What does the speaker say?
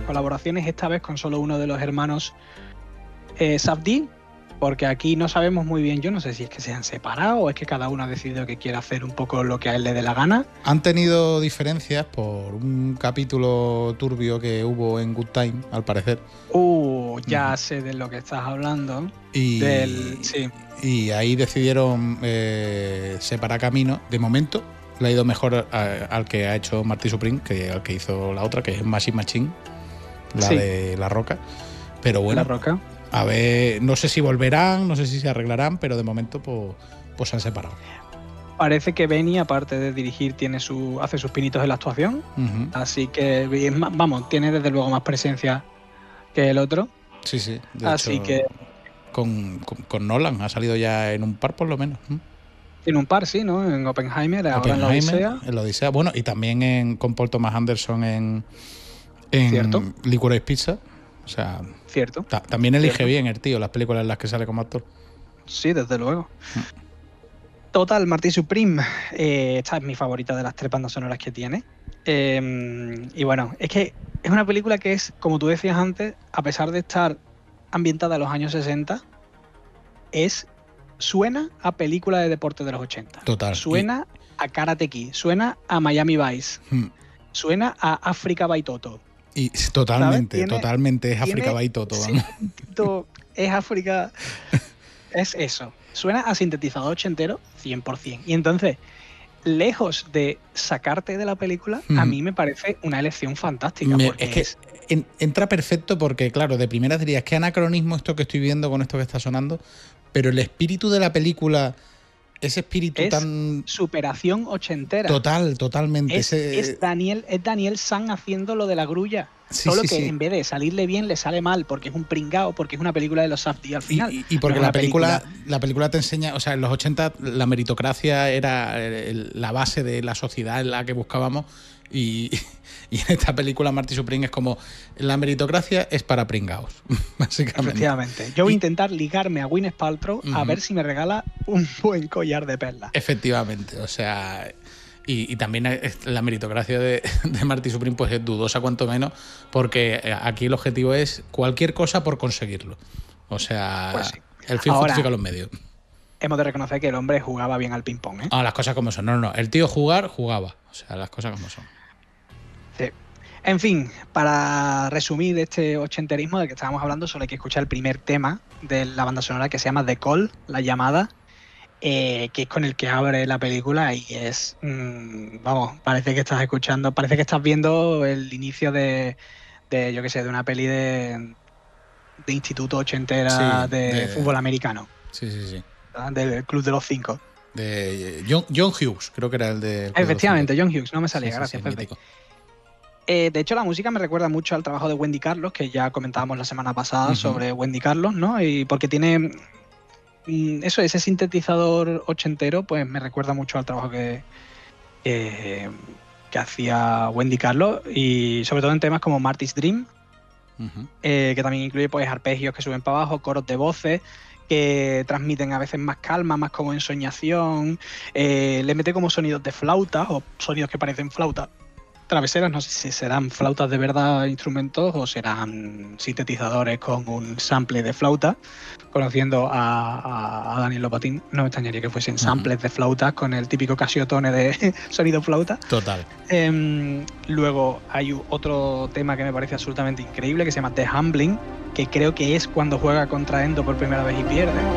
colaboraciones, esta vez con solo uno de los hermanos Safdie, porque aquí no sabemos muy bien, yo no sé si es que se han separado o es que cada uno ha decidido que quiere hacer un poco lo que a él le dé la gana. Han tenido diferencias por un capítulo turbio que hubo en Good Time, al parecer. Ya sé de lo que estás hablando. Y, sí. Y ahí decidieron separar caminos. De momento le ha ido mejor al que ha hecho Marty Supreme que al que hizo la otra, que es Machine Machine, la de La Roca. Pero bueno, La Roca. A ver, no sé si volverán, no sé si se arreglarán, pero de momento pues se han separado. Parece que Benny, aparte de dirigir, hace sus pinitos en la actuación. Así que, vamos, tiene desde luego más presencia que el otro. Sí, sí. Así hecho, que con Nolan ha salido ya en un par por lo menos. Tiene un par, sí, ¿no? En Oppenheimer, ahora en la Odisea. En la Odisea, bueno, y también con Paul Thomas Anderson en Cierto. Licorice Pizza. O sea, cierto. También elige bien el tío las películas en las que sale como actor. Sí, desde luego. Total, Marty Supreme, esta es mi favorita de las 3 bandas sonoras que tiene. Y bueno, es que es una película que es, como tú decías antes, a pesar de estar ambientada en los años 60, suena a película de deporte de los 80. Total. Suena a Karate Kid, suena a Miami Vice, suena a África Baitoto. Y totalmente es África Baitoto. Es África, es eso. Suena a sintetizador ochentero 100%. Y entonces, lejos de sacarte de la película, a mí me parece una elección fantástica. Es que entra perfecto porque, claro, de primeras dirías, ¿qué anacronismo esto que estoy viendo con esto que está sonando? Pero el espíritu de la película, ese espíritu es tan... superación ochentera. Totalmente. Es Daniel San haciendo lo de la grulla. Solo que en vez de salirle bien, le sale mal, porque es un pringao, porque es una película de los Safdie al final. Y porque la película te enseña, o sea, en los 80 la meritocracia era la base de la sociedad en la que buscábamos, y en esta película Marty Supreme es como, la meritocracia es para pringaos, básicamente. Efectivamente. Yo voy a intentar ligarme a Gwyneth Paltrow a ver si me regala un buen collar de perlas. Efectivamente, o sea... Y también la meritocracia de Marty Supreme pues es dudosa cuanto menos, porque aquí el objetivo es cualquier cosa por conseguirlo. O sea, pues sí. El fin justifica los medios. Hemos de reconocer que el hombre jugaba bien al ping-pong, ¿eh? Las cosas como son. No. El tío jugaba. O sea, las cosas como son. Sí. En fin, para resumir este ochenterismo del que estábamos hablando, solo hay que escuchar el primer tema de la banda sonora, que se llama The Call, La Llamada, que es con el que abre la película y es, parece que estás escuchando, parece que estás viendo el inicio de yo qué sé, de una peli de instituto ochentera de fútbol americano. Sí. Del Club de los Cinco. De John Hughes, creo que era el de... Efectivamente, John Hughes, no me salía, gracias, Pepe. Mítico. De hecho, la música me recuerda mucho al trabajo de Wendy Carlos, que ya comentábamos la semana pasada sobre Wendy Carlos, ¿no? Y porque tiene... ese sintetizador ochentero, pues me recuerda mucho al trabajo que hacía Wendy Carlos, y sobre todo en temas como Marty's Dream, que también incluye pues arpegios que suben para abajo, coros de voces que transmiten a veces más calma, más como ensoñación, le mete como sonidos de flauta o sonidos que parecen flauta traveseras, no sé si serán flautas de verdad instrumentos o serán sintetizadores con un sample de flauta. Conociendo a Daniel Lopatin, no me extrañaría que fuesen samples de flautas con el típico casiotone de sonido flauta. Total. Luego hay otro tema que me parece absolutamente increíble, que se llama The Humbling, que creo que es cuando juega contra Endo por primera vez y pierde.